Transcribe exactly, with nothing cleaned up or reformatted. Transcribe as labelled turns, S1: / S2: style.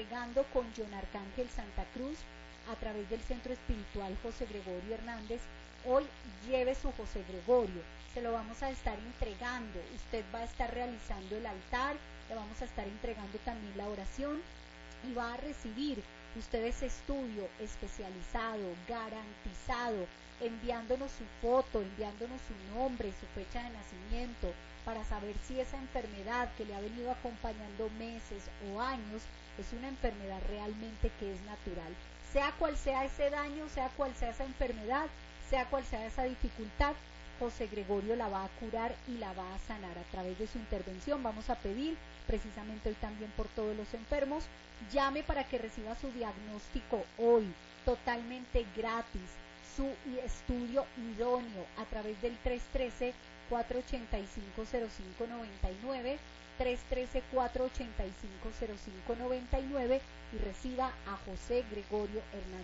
S1: entregando con John Arcángel Santa Cruz a través del Centro Espiritual José Gregorio Hernández. Hoy lleve su José Gregorio, se lo vamos a estar entregando, usted va a estar realizando el altar, le vamos a estar entregando también la oración y va a recibir usted ese estudio especializado, garantizado, enviándonos su foto, enviándonos su nombre, su fecha de nacimiento, para saber si esa enfermedad que le ha venido acompañando meses o años es una enfermedad realmente que es natural. Sea cual sea ese daño, sea cual sea esa enfermedad, sea cual sea esa dificultad, José Gregorio la va a curar y la va a sanar a través de su intervención. Vamos a pedir precisamente hoy también por todos los enfermos. Llame para que reciba su diagnóstico hoy, totalmente gratis, su estudio idóneo a través del tres uno tres, cuatro ocho cinco, cero cinco nueve nueve, tres uno tres, cuatro ocho cinco, cero cinco nueve nueve y reciba a José Gregorio Hernández.